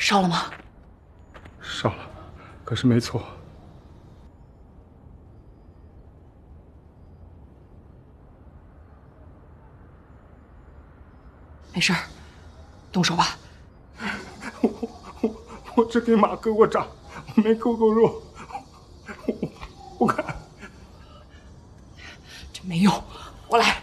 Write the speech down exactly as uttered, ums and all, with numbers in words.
烧了吗？ 烧了，可是没错。 没事儿，动手吧。 我我我只给马割过掌，我没割过肉。我我看这没用，我来。